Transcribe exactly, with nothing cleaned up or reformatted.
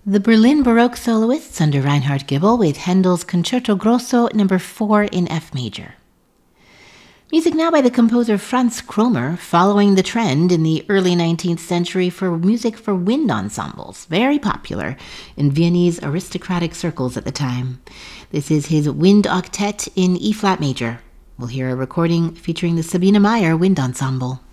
The Berlin Baroque Soloists under Reinhard Gibbel with Handel's Concerto Grosso number four in F major. Music now by the composer Franz Kromer, following the trend in the early nineteenth century for music for wind ensembles, very popular in Viennese aristocratic circles at the time. This is his Wind Octet in E-flat major. We'll hear a recording featuring the Sabine Meyer Wind Ensemble.